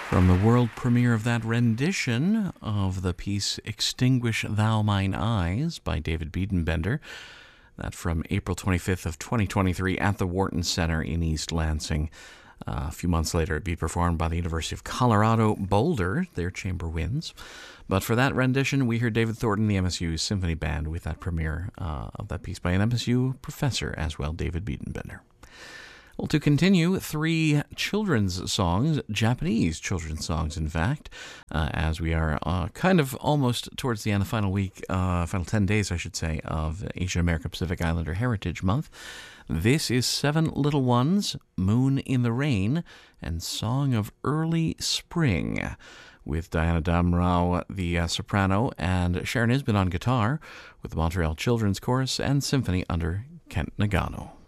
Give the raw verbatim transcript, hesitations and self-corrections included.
From the world premiere of that rendition of the piece Extinguish Thou Mine Eyes by David Biedenbender, that from April twenty-fifth of twenty twenty-three at the Wharton Center in East Lansing. Uh, a few months later, it'd be performed by the University of Colorado Boulder, their chamber winds. But for that rendition, we heard David Thornton, the M S U Symphony Band, with that premiere uh, of that piece by an M S U professor as well, David Biedenbender. Well, to continue, three children's songs, Japanese children's songs, in fact, uh, as we are uh, kind of almost towards the end, the final week, uh, final ten days, I should say, of Asian American Pacific Islander Heritage Month. This is Seven Little Ones, Moon in the Rain, and Song of Early Spring, with Diana Damrau, the uh, soprano, and Sharon Isbin on guitar, with the Montreal Children's Chorus and Symphony under Kent Nagano.